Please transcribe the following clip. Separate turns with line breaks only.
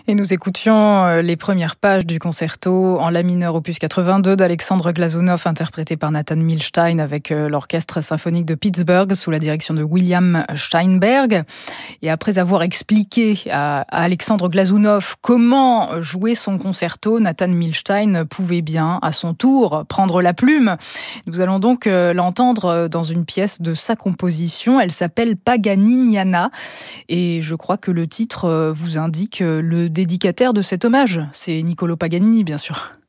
Et nous écoutions les premières pages du concerto en la mineur opus 82 d'Alexandre Glazunov, interprété par Nathan Milstein avec l'orchestre symphonique de Pittsburgh sous la direction de William Steinberg. Et après avoir expliqué à Alexandre Glazunov comment jouer son concerto, Nathan Milstein pouvait bien, à son tour, prendre la plume. Nous allons donc l'entendre dans une pièce de sa composition. Elle s'appelle Paganiniana. Et je crois que le titre vous indique le dédicataire de cet hommage. C'est Niccolò Paganini, bien sûr.